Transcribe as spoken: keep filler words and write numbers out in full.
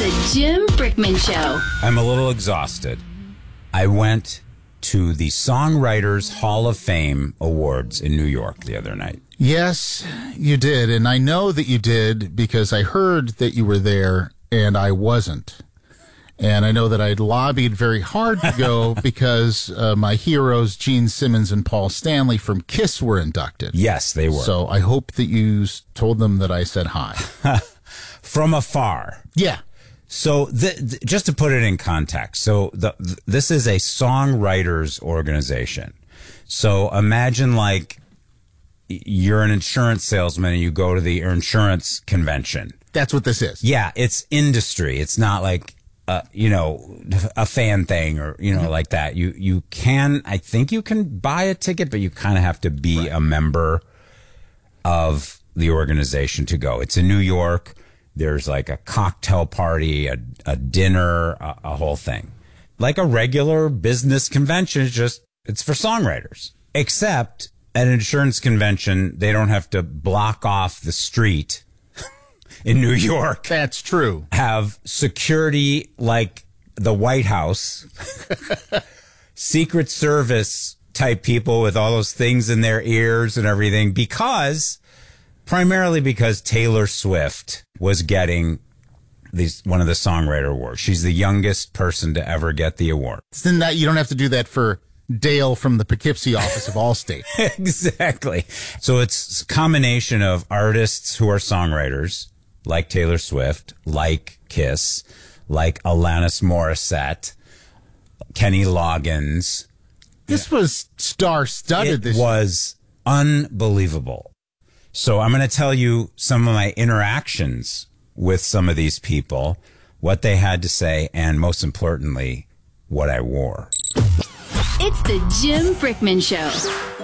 the Jim Brickman Show. I'm a little exhausted. I went to the Songwriters Hall of Fame Awards in New York the other night. Yes, you did. And I know that you did because I heard that you were there and I wasn't. And I know that I'd lobbied very hard to go because uh, my heroes, Gene Simmons and Paul Stanley from KISS, were inducted. Yes, they were. So I hope that you told them that I said hi. From afar. Yeah. So th- th- just to put it in context, so the, th- this is a songwriters organization. So imagine like you're an insurance salesman and you go to the insurance convention. That's what this is. Yeah, it's industry. It's not like, uh, you know, a fan thing or, you know, mm-hmm. like that. You, you can, I think you can buy a ticket, but you kind of have to be right. a member of the organization to go. It's in New York. There's like a cocktail party, a, a dinner, a, a whole thing. Like a regular business convention, it's just, it's for songwriters. Except at an insurance convention, they don't have to block off the street in New York. That's true. Have security like the White House, Secret Service type people with all those things in their ears and everything because... Primarily because Taylor Swift was getting these one of the songwriter awards. She's the youngest person to ever get the award. Then that you don't have to do that for Dale from the Poughkeepsie office of Allstate. Exactly. So it's a combination of artists who are songwriters, like Taylor Swift, like KISS, like Alanis Morissette, Kenny Loggins. This was star-studded. It this was unbelievable. So I'm going to tell you some of my interactions with some of these people, what they had to say, and most importantly, what I wore. It's the Jim Brickman Show.